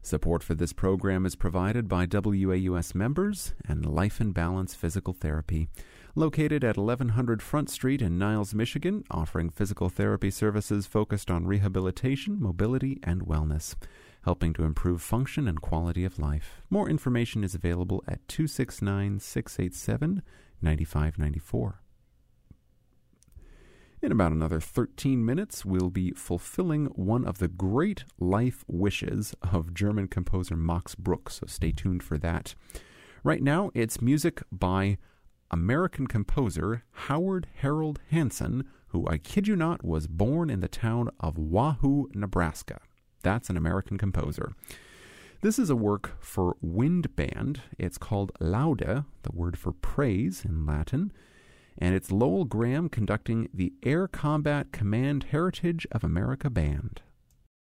Support for this program is provided by WAUS members and Life in Balance Physical Therapy, located at 1100 Front Street in Niles, Michigan, offering physical therapy services focused on rehabilitation, mobility, and wellness, helping to improve function and quality of life. More information is available at 269-687-9594. In about another 13 minutes, we'll be fulfilling one of the great life wishes of German composer Max Bruch, so stay tuned for that. Right now, it's music by American composer Howard Harold Hanson, who, I kid you not, was born in the town of Wahoo, Nebraska. That's an American composer. This is a work for wind band. It's called Laude, the word for praise in Latin, and it's Lowell Graham conducting the Air Combat Command Heritage of America Band.